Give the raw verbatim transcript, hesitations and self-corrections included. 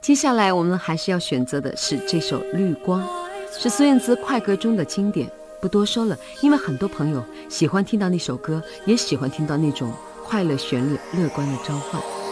接下来我们还是要选择的是这首《绿光》，是孙燕姿快歌中的经典，不多说了，因为很多朋友喜欢听到那首歌，也喜欢听到那种快乐旋律、乐观的召唤。